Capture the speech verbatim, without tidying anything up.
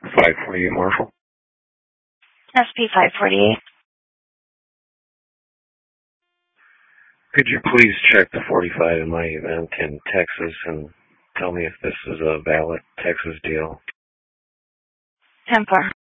five forty-eight, Marshall. S P five forty-eight. Could you please check the forty-five in my event in Texas and tell me if this is a valid Texas deal? ten four.